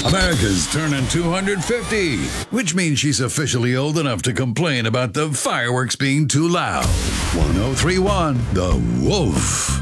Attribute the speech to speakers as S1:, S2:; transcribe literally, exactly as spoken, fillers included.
S1: America's turning two hundred fifty, which means she's officially old enough to complain about the fireworks being too loud. one oh three point one The Wolf.